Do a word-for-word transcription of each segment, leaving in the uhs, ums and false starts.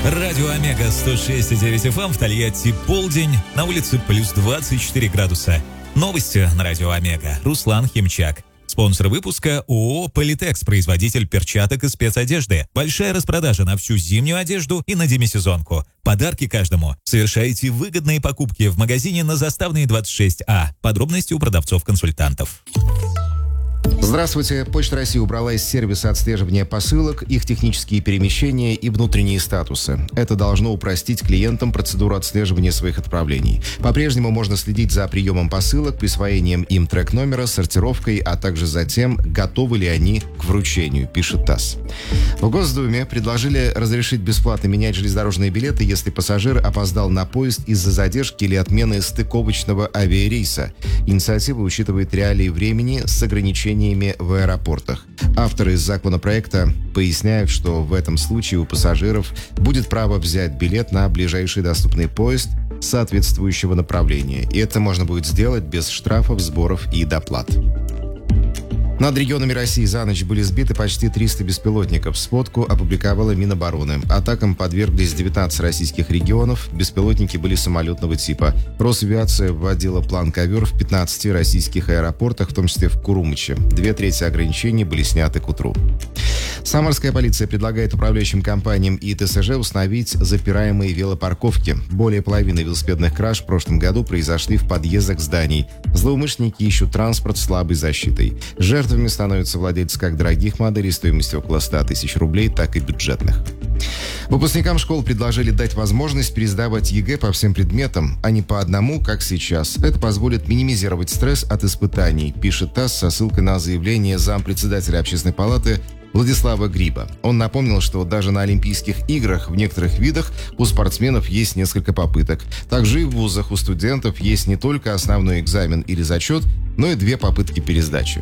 Радио Омега сто шесть и девять эф эм в Тольятти полдень, на улице плюс двадцать четыре градуса. Новости на Радио Омега. Руслан Химчак. Спонсор выпуска ООО «Политекс», производитель перчаток и спецодежды. Большая распродажа на всю зимнюю одежду и на демисезонку. Подарки каждому. Совершайте выгодные покупки в магазине на Заставной двадцать шесть А. Подробности у продавцов-консультантов. Здравствуйте. Почта России убрала из сервиса отслеживания посылок их технические перемещения и внутренние статусы. Это должно упростить клиентам процедуру отслеживания своих отправлений. По-прежнему можно следить за приемом посылок, присвоением им трек-номера, сортировкой, а также за тем, готовы ли они к вручению, пишет ТАСС. В Госдуме предложили разрешить бесплатно менять железнодорожные билеты, если пассажир опоздал на поезд из-за задержки или отмены стыковочного авиарейса. Инициатива учитывает реалии времени с ограничениями в аэропортах. Авторы законопроекта поясняют, что в этом случае у пассажиров будет право взять билет на ближайший доступный поезд соответствующего направления. И это можно будет сделать без штрафов, сборов и доплат. Над регионами России за ночь были сбиты почти триста беспилотников. Сводку опубликовала Минобороны. Атакам подверглись девятнадцать российских регионов. Беспилотники были самолетного типа. Росавиация вводила план «Ковер» в пятнадцати российских аэропортах, в том числе в Курумыче. Две трети ограничений были сняты к утру. Самарская полиция предлагает управляющим компаниям и ТСЖ установить запираемые велопарковки. Более половины велосипедных краж в прошлом году произошли в подъездах зданий. Злоумышленники ищут транспорт с слабой защитой. Жертвами становятся владельцы как дорогих моделей стоимостью около ста тысяч рублей, так и бюджетных. Выпускникам школ предложили дать возможность пересдавать ЕГЭ по всем предметам, а не по одному, как сейчас. Это позволит минимизировать стресс от испытаний, пишет ТАСС со ссылкой на заявление зампредседателя Общественной палаты Владислава Гриба. Он напомнил, что даже на Олимпийских играх в некоторых видах у спортсменов есть несколько попыток. Также и в вузах у студентов есть не только основной экзамен или зачет, но и две попытки пересдачи.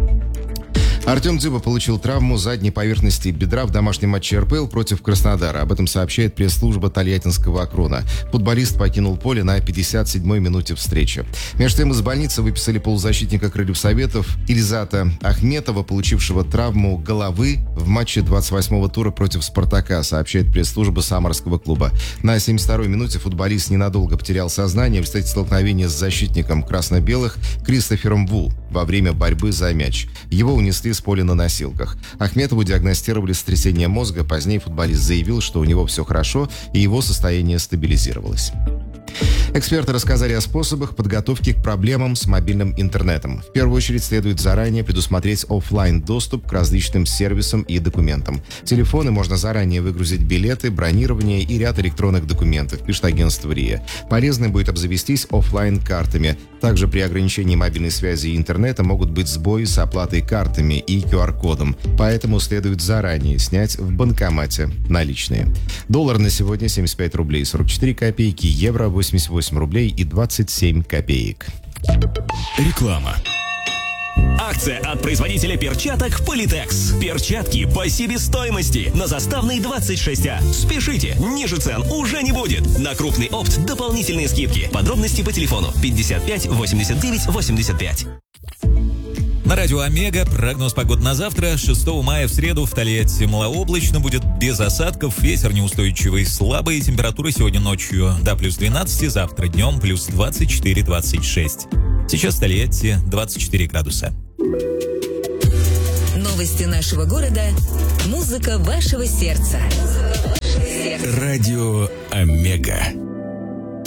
Артем Дзюба получил травму задней поверхности бедра в домашнем матче эр пэ эл против Краснодара. Об этом сообщает пресс-служба Тольяттинского Акрона. Футболист покинул поле на пятьдесят седьмой минуте встречи. Между тем из больницы выписали полузащитника Крыльев Советов Ильзата Ахметова, получившего травму головы в матче двадцать восьмого тура против Спартака, сообщает пресс-служба Самарского клуба. На семьдесят второй минуте футболист ненадолго потерял сознание в результате столкновения с защитником красно-белых Кристофером Ву во время борьбы за мяч. Его унесли с поля на носилках. Ахметову диагностировали сотрясение мозга. Позднее футболист заявил, что у него все хорошо и его состояние стабилизировалось. Эксперты рассказали о способах подготовки к проблемам с мобильным интернетом. В первую очередь следует заранее предусмотреть офлайн доступ к различным сервисам и документам. В телефоны можно заранее выгрузить билеты, бронирование и ряд электронных документов, пишет агентство РИА. Полезно будет обзавестись офлайн картами. Также при ограничении мобильной связи и интернета могут быть сбои с оплатой картами и ку ар кодом. Поэтому следует заранее снять в банкомате наличные. Доллар на сегодня семьдесят пять рублей сорок четыре копейки, евро восемьдесят восемь рублей и двадцать семь копеек. Реклама. Акция от производителя перчаток «Политекс». Перчатки по себестоимости на Заставной двадцать шесть А. Спешите, ниже цен уже не будет. На крупный опт дополнительные скидки. Подробности по телефону пятьдесят пять восемьдесят девять восемьдесят пять. На радио Омега прогноз погоды на завтра. шестого мая в среду в Тольятти малооблачно, будет без осадков, ветер неустойчивый, слабый, температура сегодня ночью до плюс двенадцати, завтра днем плюс двадцать четыре - двадцать шесть. Сейчас в Тольятти двадцать четыре градуса. Новости нашего города. Музыка вашего сердца. Радио Омега.